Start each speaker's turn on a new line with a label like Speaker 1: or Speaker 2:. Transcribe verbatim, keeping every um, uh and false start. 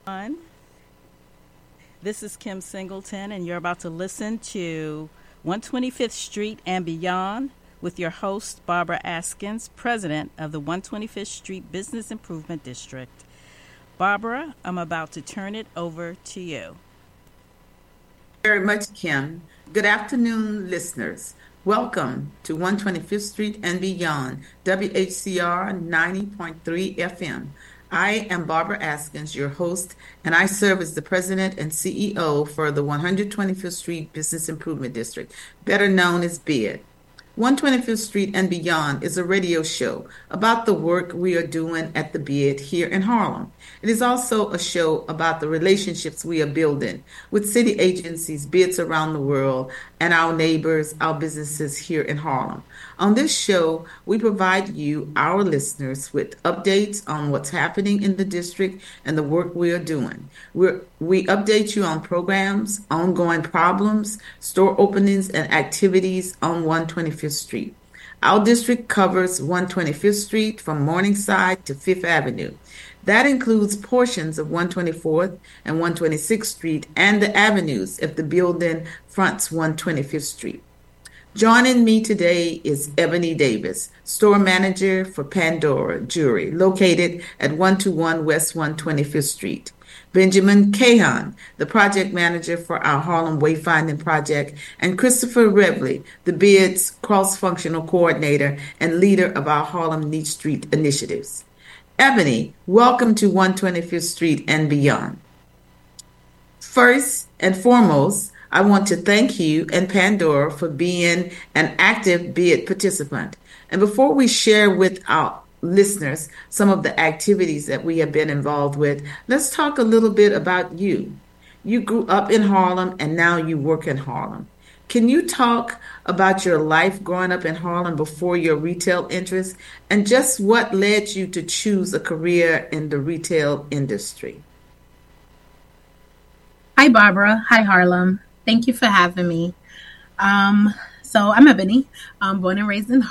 Speaker 1: everyone. This is Kim Singleton, and you're about to listen to one twenty-fifth Street and Beyond with your host, Barbara Askins, president of the one twenty-fifth Street Business Improvement District. Barbara, I'm about to turn it over to you.
Speaker 2: Very much, Kim. Good afternoon, listeners. Welcome to one twenty-fifth Street and Beyond, W H C R ninety point three F M. I am Barbara Askins, your host, and I serve as the president and C E O for the one twenty-fifth Street Business Improvement District, better known as B I D. one twenty-fifth Street and Beyond is a radio show about the work we are doing at the B I D here in Harlem. It is also a show about the relationships we are building with city agencies, B I Ds around the world, and our neighbors, our businesses here in Harlem. On this show, we provide you, our listeners, with updates on what's happening in the district and the work we are doing. We're, we update you on programs, ongoing problems, store openings, and activities on one twenty-fifth Street. Our district covers one twenty-fifth Street from Morningside to Fifth Avenue. That includes portions of one twenty-fourth and one twenty-sixth Street and the avenues if the building fronts one twenty-fifth Street. Joining me today is Ebony Davis, store manager for Pandora Jewelry, located at one twenty-one West one twenty-fifth Street. Benjamin Cahan, the project manager for our Harlem Wayfinding Project, and Christopher Revley, the B I D's cross-functional coordinator and leader of our Harlem Neat Street initiatives. Ebony, welcome to one twenty-fifth Street and Beyond. First and foremost, I want to thank you and Pandora for being an active B I D participant. And before we share with our listeners some of the activities that we have been involved with, let's talk a little bit about you. You grew up in Harlem and now you work in Harlem. Can you talk about your life growing up in Harlem before your retail interest and just what led you to choose a career in the retail industry?
Speaker 3: Hi, Barbara. Hi, Harlem. Thank you for having me. Um, so I'm Ebony. I'm born and raised in